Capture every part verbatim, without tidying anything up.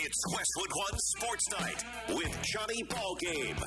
It's Westwood One Sports Night with Johnny Ballgame.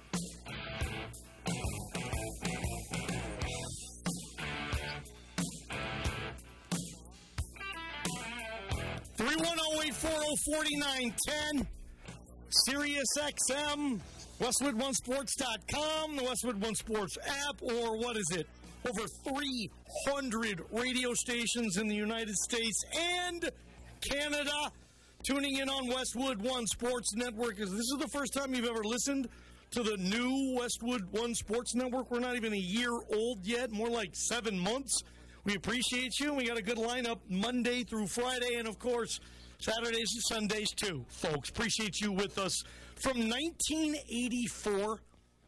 three one zero, eight four zero, four nine one zero, Sirius X M, Westwood One Sports dot com, the Westwood One Sports app, or what is it? Over three hundred radio stations in the United States and Canada. Tuning in on Westwood One Sports Network. This is the first time you've ever listened to the new Westwood One Sports Network. We're not even a year old yet, more like seven months. We appreciate you. We got a good lineup Monday through Friday, and of course, Saturdays and Sundays too, folks. Appreciate you with us. From nineteen eighty-four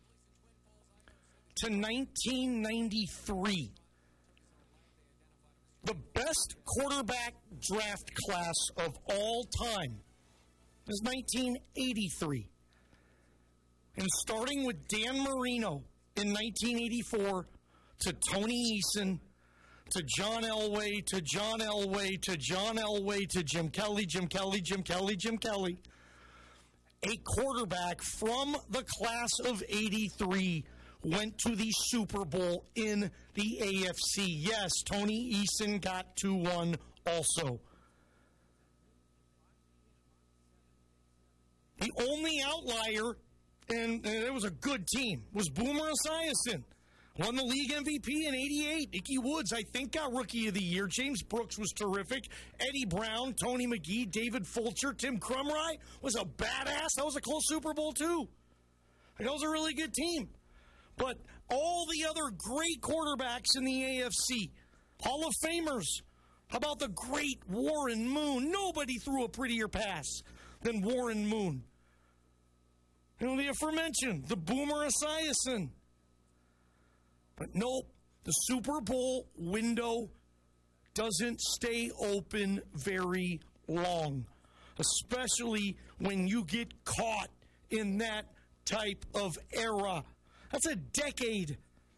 to nineteen ninety-three, the best quarterback draft class of all time is nineteen eighty-three. And starting with Dan Marino in nineteen eighty-four to Tony Eason, to John Elway, to John Elway, to John Elway, to Jim Kelly, Jim Kelly, Jim Kelly, Jim Kelly. A quarterback from the class of eighty-three went to the Super Bowl in the A F C. Yes, Tony Eason got to one also. The only outlier, and, and it was a good team, was Boomer Esiason. Won the league M V P in eighty-eight. Ickey Woods, I think, got Rookie of the Year. James Brooks was terrific. Eddie Brown, Tony McGee, David Fulcher, Tim Krumrie was a badass. That was a close Super Bowl, too. That was a really good team. But all the other great quarterbacks in the A F C, Hall of Famers, how about the great Warren Moon? Nobody threw a prettier pass than Warren Moon. You know, the aforementioned, the Boomer Esiason. But nope, the Super Bowl window doesn't stay open very long, especially when you get caught in that type of era. That's a decade.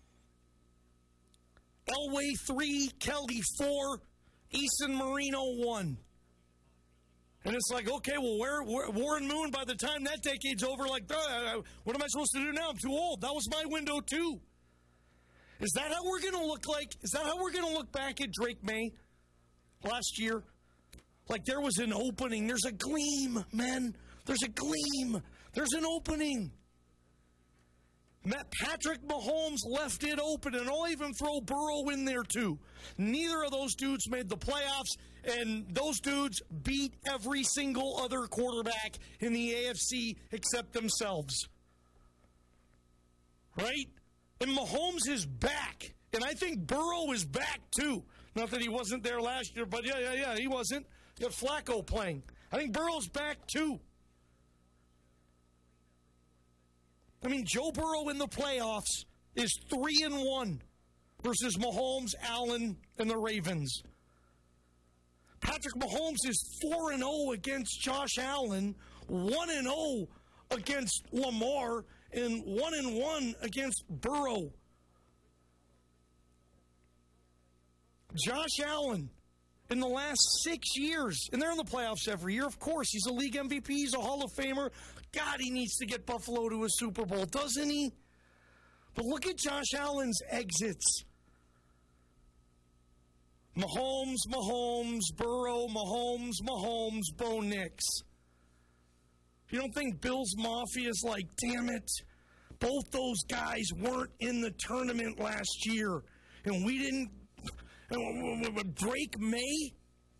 Elway three, Kelly four, Eason Marino one. And it's like, okay, well, where, where Warren Moon, by the time that decade's over, like, uh, what am I supposed to do now? I'm too old. That was my window, too. Is that how we're going to look like? Is that how we're going to look back at Drake May last year? Like there was an opening. There's a gleam, man. There's a gleam. There's an opening. Matt Patrick Mahomes left it open, and I'll even throw Burrow in there too. Neither of those dudes made the playoffs, and those dudes beat every single other quarterback in the A F C except themselves. Right? And Mahomes is back, and I think Burrow is back too. Not that he wasn't there last year, but yeah, yeah, yeah, he wasn't. You got Flacco playing. I think Burrow's back too. I mean, Joe Burrow in the playoffs is three and one versus Mahomes, Allen, and the Ravens. Patrick Mahomes is four and zero against Josh Allen, one and zero against Lamar, and one and one against Burrow. Josh Allen, in the last six years, and they're in the playoffs every year, of course. He's a league M V P. He's a Hall of Famer. God, he needs to get Buffalo to a Super Bowl, doesn't he? But look at Josh Allen's exits. Mahomes, Mahomes, Burrow, Mahomes, Mahomes, Bo Nix. You don't think Bills Mafia is like, damn it, both those guys weren't in the tournament last year, and we didn't, Drake May?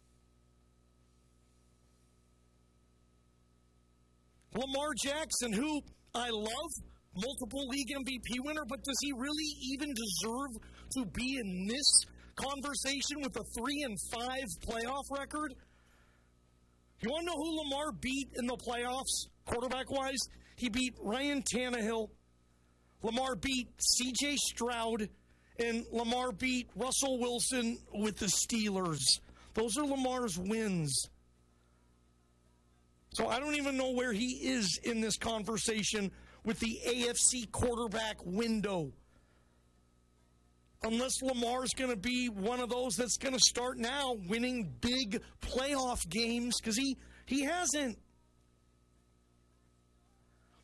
Lamar Jackson, who I love, multiple league M V P winner, but does he really even deserve to be in this conversation with a three and five playoff record? You want to know who Lamar beat in the playoffs, quarterback-wise? He beat Ryan Tannehill. Lamar beat C J Stroud. And Lamar beat Russell Wilson with the Steelers. Those are Lamar's wins. So I don't even know where he is in this conversation with the A F C quarterback window. Unless Lamar's going to be one of those that's going to start now winning big playoff games, because he, he hasn't.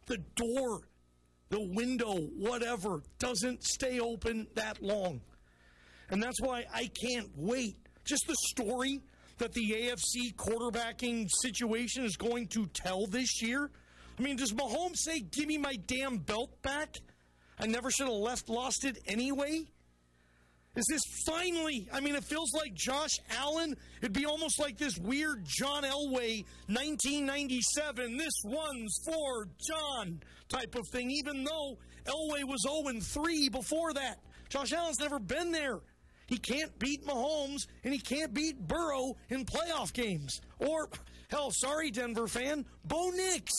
the door, the window, whatever, doesn't stay open that long. And that's why I can't wait. Just the story that the A F C quarterbacking situation is going to tell this year. I mean, does Mahomes say, give me my damn belt back? I never should have left, lost it anyway? Is this finally, I mean, it feels like Josh Allen. It'd be almost like this weird John Elway nineteen ninety-seven, this one's for John type of thing, even though Elway was oh and three before that. Josh Allen's never been there. He can't beat Mahomes, and he can't beat Burrow in playoff games. Or, hell, sorry, Denver fan, Bo Nix.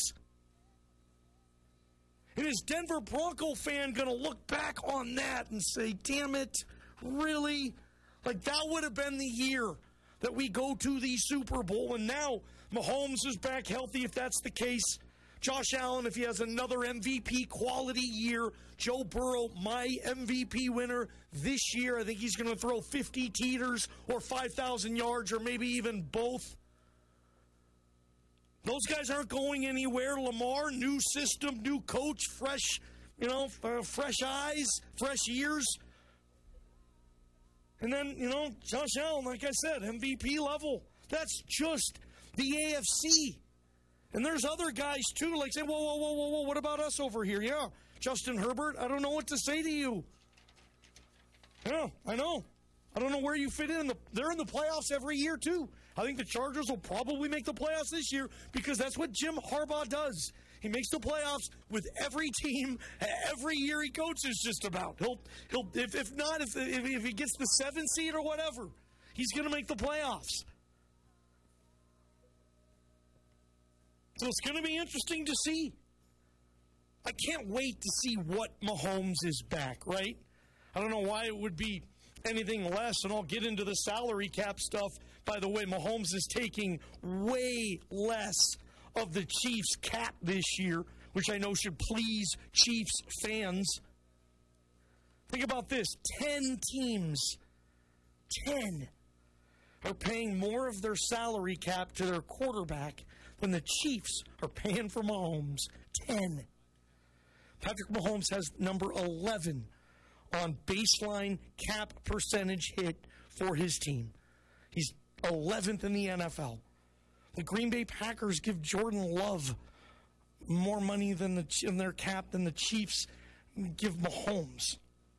And is Denver Bronco fan going to look back on that and say, damn it, really? Like, that would have been the year that we go to the Super Bowl, and now Mahomes is back healthy if that's the case. Josh Allen, if he has another M V P quality year. Joe Burrow, my M V P winner this year. I think he's going to throw fifty teeters or five thousand yards or maybe even both. Those guys aren't going anywhere. Lamar, new system, new coach, fresh, you know, uh, fresh eyes, fresh ears. And then, you know, Josh Allen, like I said, M V P level. That's just the A F C. And there's other guys, too, like say, whoa, whoa, whoa, whoa, whoa, what about us over here? Yeah, Justin Herbert, I don't know what to say to you. Yeah, I know. I don't know where you fit in. The, they're in the playoffs every year, too. I think the Chargers will probably make the playoffs this year because that's what Jim Harbaugh does. He makes the playoffs with every team, every year he coaches just about. He'll, he'll, if, if not, if, if, if he gets the seventh seed or whatever, he's going to make the playoffs. So it's going to be interesting to see. I can't wait to see what Mahomes is back, right? I don't know why it would be anything less, and I'll get into the salary cap stuff. By the way, Mahomes is taking way less of the Chiefs' cap this year, which I know should please Chiefs fans. Think about this. Ten teams, ten, are paying more of their salary cap to their quarterback when the Chiefs are paying for Mahomes. ten. Patrick Mahomes has number eleven on baseline cap percentage hit for his team. He's eleventh in the N F L. The Green Bay Packers give Jordan Love more money than the, in their cap than the Chiefs give Mahomes.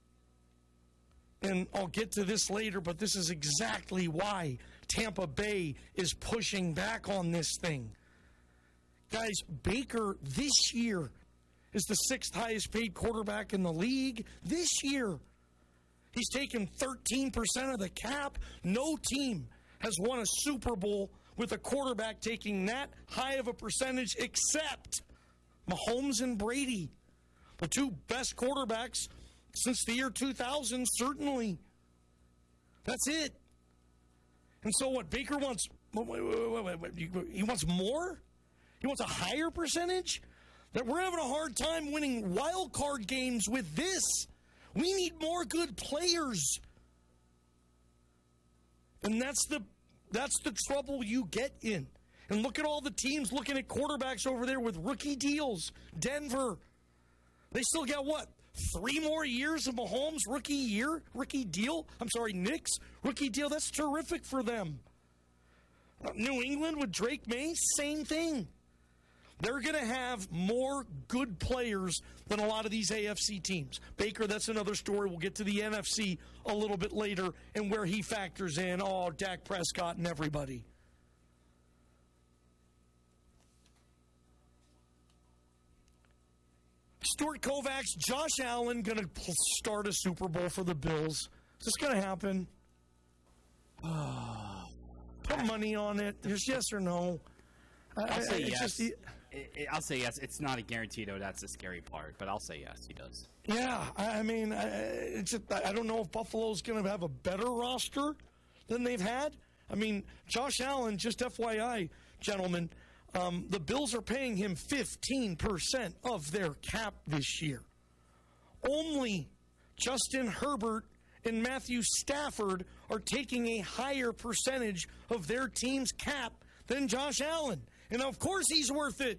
And I'll get to this later, but this is exactly why Tampa Bay is pushing back on this thing. Guys, Baker this year is the sixth highest paid quarterback in the league. This year, he's taken thirteen percent of the cap. No team has won a Super Bowl with a quarterback taking that high of a percentage except Mahomes and Brady, the two best quarterbacks since the year two thousand, certainly. That's it. And so what, Baker wants, wait, wait, wait, wait, he wants more? He wants a higher percentage? That we're having a hard time winning wild card games with this. We need more good players. And that's the that's the trouble you get in. And look at all the teams looking at quarterbacks over there with rookie deals. Denver, they still got what? Three more years of Mahomes rookie year, rookie deal? I'm sorry, Knicks rookie deal. That's terrific for them. Uh, New England with Drake May, same thing. They're going to have more good players than a lot of these A F C teams. Baker, that's another story. We'll get to the N F C a little bit later and where he factors in. Oh, Dak Prescott and everybody. Stuart Kovacs, Josh Allen going to start a Super Bowl for the Bills. Is this going to happen? Put money on it. There's yes or no. I'll say I, yes. Just, it, it, I'll say yes. It's not a guarantee, though. That's the scary part. But I'll say yes, he does. Yeah, I, I mean, I, it's just, I don't know if Buffalo's going to have a better roster than they've had. I mean, Josh Allen, just F Y I, gentlemen, um, the Bills are paying him fifteen percent of their cap this year. Only Justin Herbert and Matthew Stafford are taking a higher percentage of their team's cap than Josh Allen. And of course he's worth it.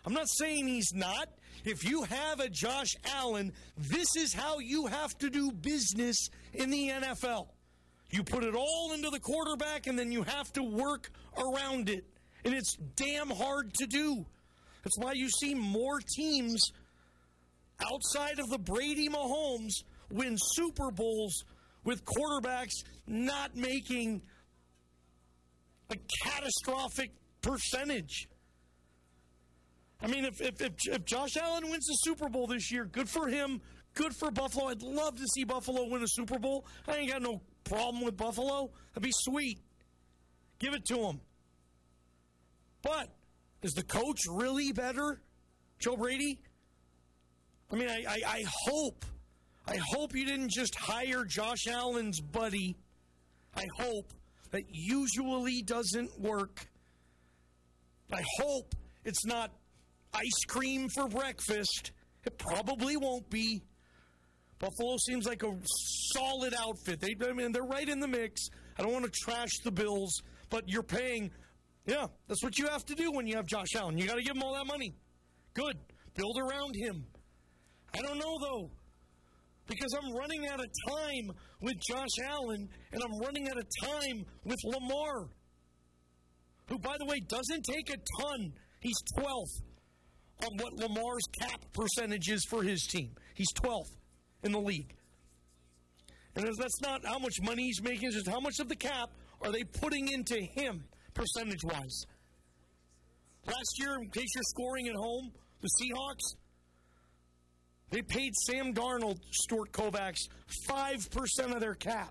I'm not saying he's not. If you have a Josh Allen, this is how you have to do business in the N F L. You put it all into the quarterback, and then you have to work around it. And it's damn hard to do. That's why you see more teams outside of the Brady Mahomes win Super Bowls with quarterbacks not making a catastrophic percentage. I mean, if, if, if, if Josh Allen wins the Super Bowl this year, good for him, good for Buffalo. I'd love to see Buffalo win a Super Bowl. I ain't got no problem with Buffalo. That'd be sweet. Give it to him. But is the coach really better, Joe Brady? I mean, I, I, I hope, I hope you didn't just hire Josh Allen's buddy. I hope that usually doesn't work. I hope it's not ice cream for breakfast. It probably won't be. Buffalo seems like a solid outfit. They, I mean, they're right in the mix. I don't want to trash the Bills, but you're paying. Yeah, that's what you have to do when you have Josh Allen. You got to give him all that money. Good. Build around him. I don't know, though, because I'm running out of time with Josh Allen, and I'm running out of time with Lamar, who, by the way, doesn't take a ton. He's twelfth on what Lamar's cap percentage is for his team. He's twelfth in the league. And that's not how much money he's making, it's just how much of the cap are they putting into him percentage-wise. Last year, in case you're scoring at home, the Seahawks, they paid Sam Darnold, Stuart Kovacs, five percent of their cap.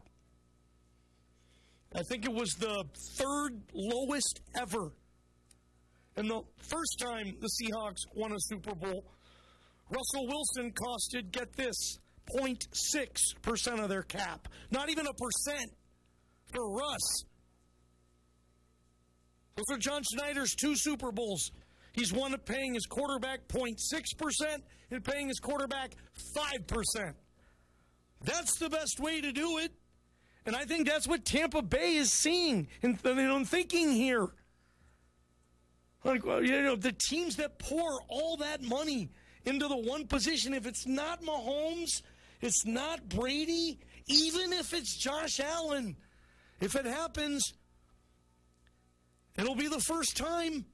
I think it was the third lowest ever. And the first time the Seahawks won a Super Bowl, Russell Wilson costed, get this, zero point six percent of their cap. Not even a percent for Russ. Those are John Schneider's two Super Bowls. He's one at paying his quarterback zero point six percent and paying his quarterback five percent. That's the best way to do it. And I think that's what Tampa Bay is seeing and, and thinking here. Like, you know, the teams that pour all that money into the one position, if it's not Mahomes, it's not Brady, even if it's Josh Allen, if it happens, it'll be the first time.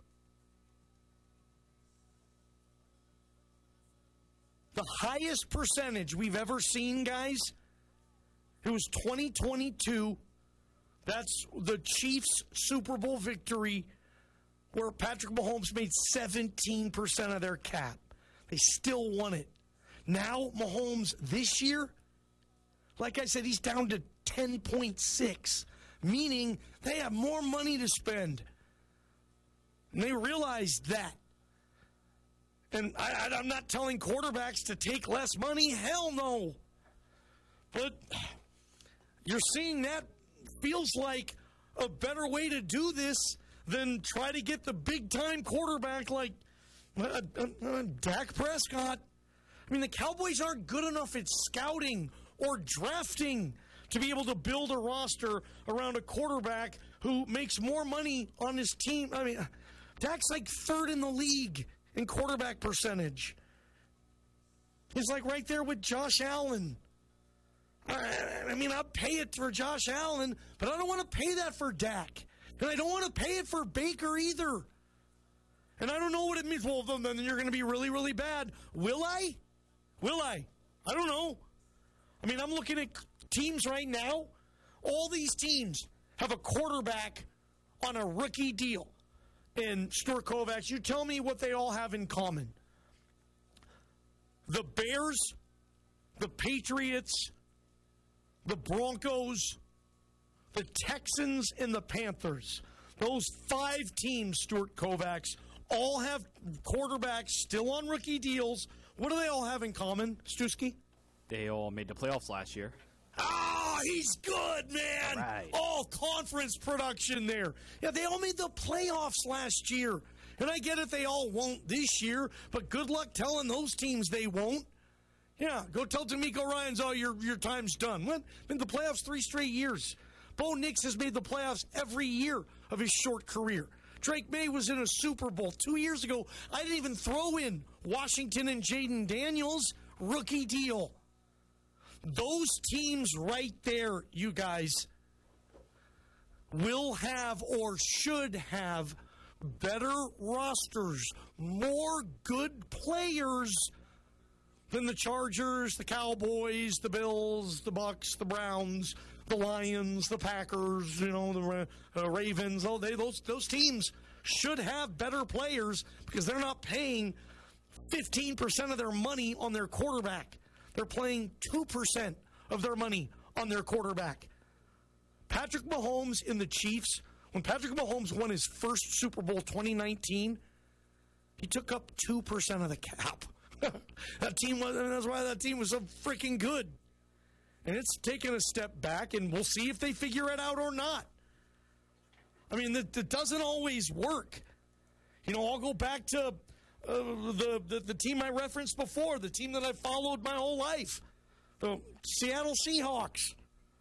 The highest percentage we've ever seen, guys, it was twenty twenty-two. That's the Chiefs' Super Bowl victory where Patrick Mahomes made seventeen percent of their cap. They still won it. Now, Mahomes this year, like I said, he's down to ten point six, meaning they have more money to spend. And they realize that. And I, I, I'm not telling quarterbacks to take less money. Hell no. But you're seeing that feels like a better way to do this than try to get the big-time quarterback like uh, uh, uh, Dak Prescott. I mean, the Cowboys aren't good enough at scouting or drafting to be able to build a roster around a quarterback who makes more money on his team. I mean, Dak's like third in the league in quarterback percentage. He's like right there with Josh Allen. I mean, I'll pay it for Josh Allen, but I don't want to pay that for Dak. And I don't want to pay it for Baker either. And I don't know what it means. Well, then you're going to be really, really bad. Will I? Will I? I don't know. I mean, I'm looking at teams right now. All these teams have a quarterback on a rookie deal. And Stuart Kovacs, you tell me what they all have in common. The Bears, the Patriots, the Broncos, the Texans, and the Panthers. Those five teams, Stuart Kovacs, all have quarterbacks still on rookie deals. What do they all have in common, Stusky? They all made the playoffs last year. Oh, he's good, man. All right. All conference production there. Yeah, they all made the playoffs last year. And I get it, they all won't this year, but good luck telling those teams they won't. Yeah, go tell D'Amico Ryans, oh, your, your time's done. What? Been the playoffs three straight years. Bo Nix has made the playoffs every year of his short career. Drake May was in a Super Bowl. Two years ago, I didn't even throw in Washington and Jaden Daniels, rookie deal. Those teams right there, you guys, will have or should have better rosters, more good players than the Chargers, the Cowboys, the Bills, the Bucks, the Browns, the Lions, the Packers, you know, the uh, Ravens. Oh, they those those teams should have better players because they're not paying fifteen percent of their money on their quarterback. They're playing two percent of their money on their quarterback. Patrick Mahomes in the Chiefs, when Patrick Mahomes won his first Super Bowl twenty nineteen, he took up two percent of the cap. That team was, I mean, that's why that team was so freaking good. And it's taken a step back, and we'll see if they figure it out or not. I mean, that, that doesn't always work. You know, I'll go back to uh, the, the, the team I referenced before, the team that I followed my whole life, the Seattle Seahawks.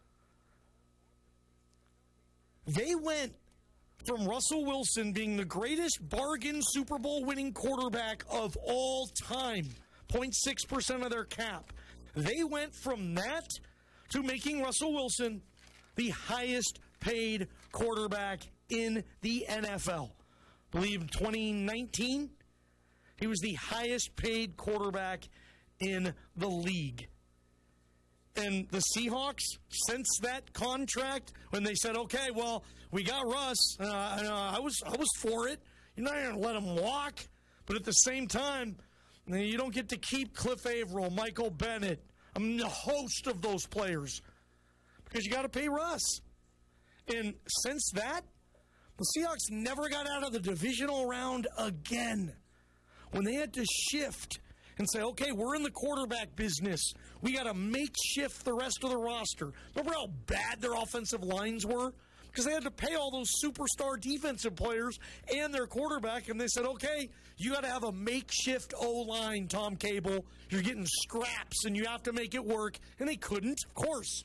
They went from Russell Wilson being the greatest bargain Super Bowl winning quarterback of all time, zero point six percent of their cap. They went from that to making Russell Wilson the highest paid quarterback in the N F L. I believe in twenty nineteen, he was the highest paid quarterback in the league. And the Seahawks, since that contract, when they said, okay, well, we got Russ, uh, uh, I was I was for it. You're not going to let him walk. But at the same time, you don't get to keep Cliff Averill, Michael Bennett. I'm the host of those players because you got to pay Russ. And since that, the Seahawks never got out of the divisional round again. When they had to shift and say, okay, we're in the quarterback business. We got to makeshift the rest of the roster. Remember how bad their offensive lines were? Because they had to pay all those superstar defensive players and their quarterback, and they said, okay, you got to have a makeshift O-line, Tom Cable. You're getting scraps, and you have to make it work. And they couldn't, of course.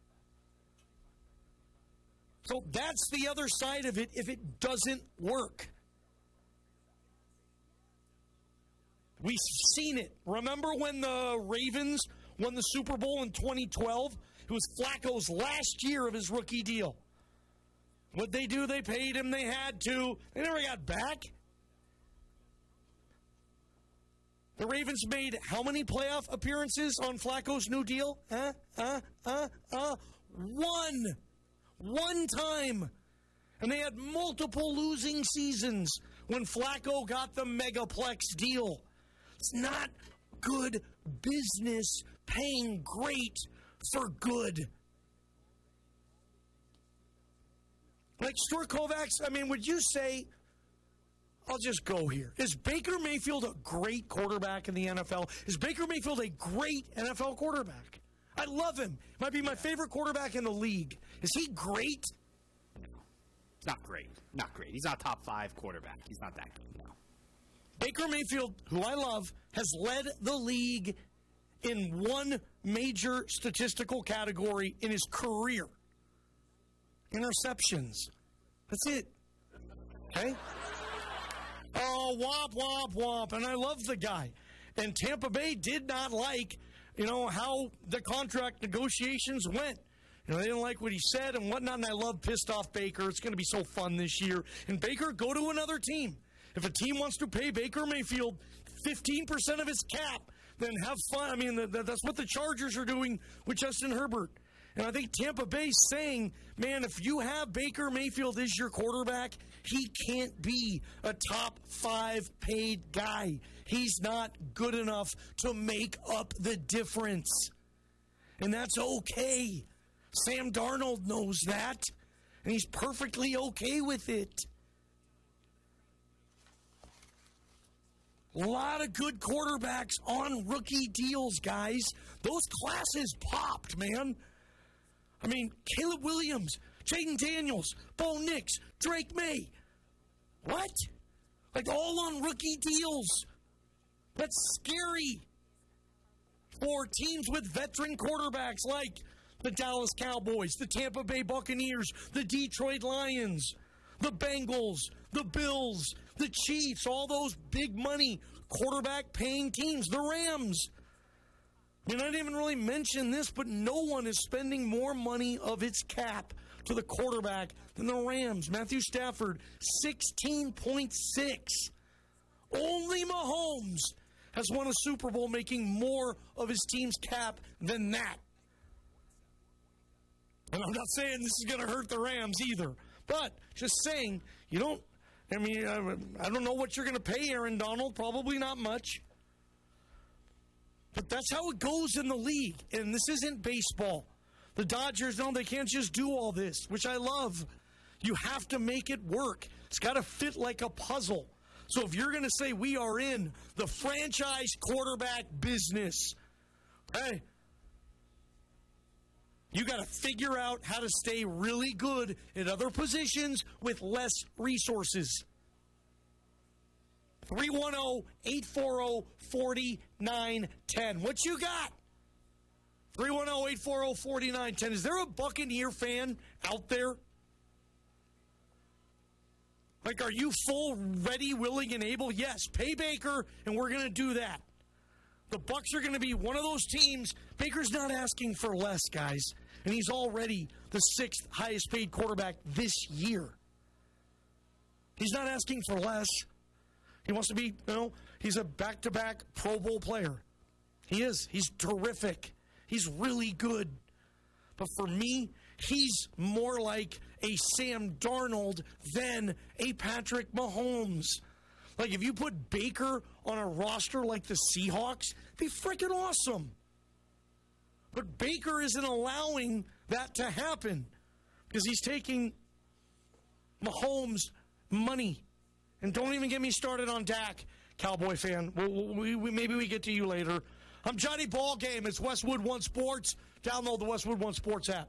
So that's the other side of it if it doesn't work. We've seen it. Remember when the Ravens won the Super Bowl in twenty twelve? It was Flacco's last year of his rookie deal. What'd they do? They paid him. They had to. They never got back. The Ravens made how many playoff appearances on Flacco's new deal? Uh, uh, uh, uh, one. One time. And they had multiple losing seasons when Flacco got the Megaplex deal. It's not good business paying great for good. Like Stuart Kovacs, I mean, would you say, I'll just go here. Is Baker Mayfield a great quarterback in the N F L? Is Baker Mayfield a great N F L quarterback? I love him. Might be my favorite quarterback in the league. Is he great? No. He's not great. Not great. He's not top five quarterback. He's not that good, no. Baker Mayfield, who I love, has led the league in one major statistical category in his career. Interceptions. That's it. Okay? Oh, womp, womp, womp. And I love the guy. And Tampa Bay did not like, you know, how the contract negotiations went. You know, they didn't like what he said and whatnot, and I love pissed off Baker. It's going to be so fun this year. And Baker, go to another team. If a team wants to pay Baker Mayfield fifteen percent of his cap, then have fun. I mean, that's what the Chargers are doing with Justin Herbert. And I think Tampa Bay's saying, man, if you have Baker Mayfield as your quarterback, he can't be a top five paid guy. He's not good enough to make up the difference. And that's okay. Sam Darnold knows that, and he's perfectly okay with it. A lot of good quarterbacks on rookie deals, guys. Those classes popped, man. I mean, Caleb Williams, Jaden Daniels, Bo Nix, Drake May. What? Like all on rookie deals. That's scary for teams with veteran quarterbacks like the Dallas Cowboys, the Tampa Bay Buccaneers, the Detroit Lions, The Bengals, the Bills, the Chiefs, all those big money quarterback paying teams, the Rams. I mean, I didn't even really mention this, but no one is spending more money of its cap to the quarterback than the Rams. Matthew Stafford, sixteen point six. Only Mahomes has won a Super Bowl making more of his team's cap than that. And I'm not saying this is going to hurt the Rams either, but just saying, you don't, I mean, I, I don't know what you're going to pay Aaron Donald, probably not much. But that's how it goes in the league, and this isn't baseball. The Dodgers, no, they can't just do all this, which I love. You have to make it work. It's got to fit like a puzzle. So if you're going to say we are in the franchise quarterback business, hey, you got to figure out how to stay really good at other positions with less resources. three one zero, eight four zero, four nine one zero. What you got? three one zero, eight four zero, four nine one zero. Is there a Buccaneer fan out there? Like, are you full, ready, willing, and able? Yes, pay Baker, and we're going to do that. The Bucs are going to be one of those teams. Baker's not asking for less, guys, and he's already the sixth highest paid quarterback this year. He's not asking for less. He wants to be, you know, he's a back-to-back Pro Bowl player. He is. He's terrific. He's really good. But for me, he's more like a Sam Darnold than a Patrick Mahomes. Like, if you put Baker on a roster like the Seahawks, it'd be freaking awesome. But Baker isn't allowing that to happen because he's taking Mahomes' money. And don't even get me started on Dak, Cowboy fan. We'll, we, we, maybe we get to you later. I'm Johnny Ballgame. It's Westwood One Sports. Download the Westwood One Sports app.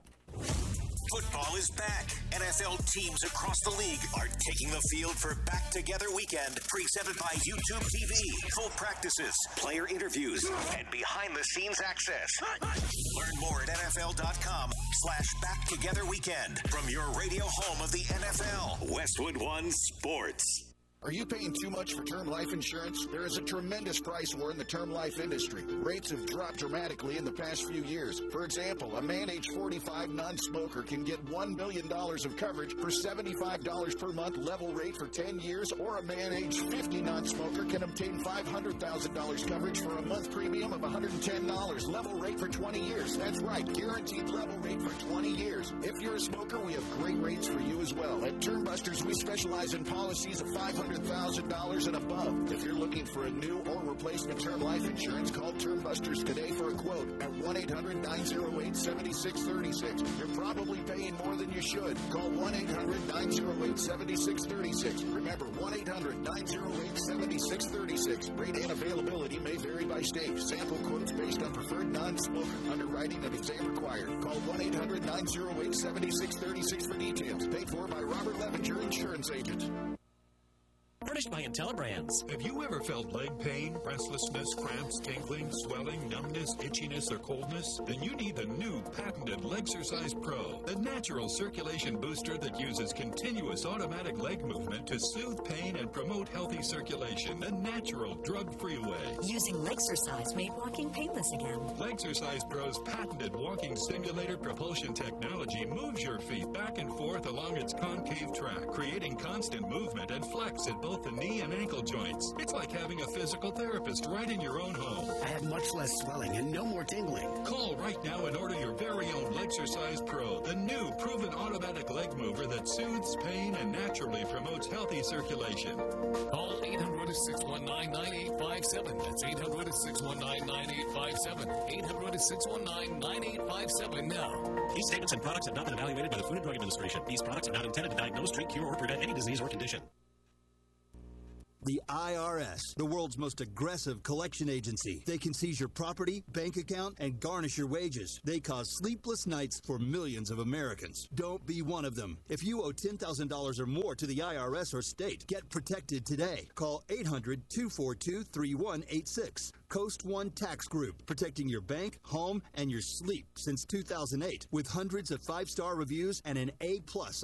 Football is back. N F L teams across the league are taking the field for Back Together Weekend, presented by YouTube T V. Full practices, player interviews, and behind-the-scenes access. Learn more at N F L dot com slash Back Together Weekend from your radio home of the N F L. Westwood One Sports. Are you paying too much for term life insurance? There is a tremendous price war in the term life industry. Rates have dropped dramatically in the past few years. For example, a man age forty-five non-smoker can get one million dollars of coverage for seventy-five dollars per month level rate for ten years, or a man age fifty non-smoker can obtain five hundred thousand dollars coverage for a month premium of one hundred ten dollars level rate for twenty years. That's right, guaranteed level rate for twenty years. If you're a smoker, we have great rates for you as well. At Term Busters, we specialize in policies of five hundred thousand dollars and above. If you're looking for a new or replacement term life insurance, call Term Busters today for a quote at one eight hundred, nine oh eight, seven six three six. You're probably paying more than you should. Call one eight hundred, nine oh eight, seven six three six. Remember, one eight hundred, nine oh eight, seven six three six. Rate and availability may vary by state. Sample quotes based on preferred non-smoker. Underwriting and exam required. Call one eight hundred, nine oh eight, seven six three six for details. Paid for by Robert Levenger Insurance Agent. Furnished by IntelliBrands. Have you ever felt leg pain, restlessness, cramps, tingling, swelling, numbness, itchiness, or coldness? Then you need the new patented Legsercise Pro, the natural circulation booster that uses continuous automatic leg movement to soothe pain and promote healthy circulation, the natural drug-free way. Using Legsercise made walking painless again. Legsercise Pro's patented walking simulator propulsion technology moves your feet back and forth along its concave track, creating constant movement and flex at both the knee and ankle joints. It's like having a physical therapist right in your own home. I have much less swelling and no more tingling. Call right now and order your very own Legsercise Pro, the new proven automatic leg mover that soothes pain and naturally promotes healthy circulation. Call eight hundred, six one nine, nine eight five seven. That's eight hundred, six one nine, nine eight five seven. eight hundred, six one nine, nine eight five seven now. These statements and products have not been evaluated by the Food and Drug Administration. These products are not intended to diagnose, treat, cure, or prevent any disease or condition. The I R S, the world's most aggressive collection agency. They can seize your property, bank account, and garnish your wages. They cause sleepless nights for millions of Americans. Don't be one of them. If you owe ten thousand dollars or more to the I R S or state, get protected today. Call eight hundred, two four two, three one eight six. Coast One Tax Group, protecting your bank, home, and your sleep since two thousand eight, with hundreds of five-star reviews and an A plus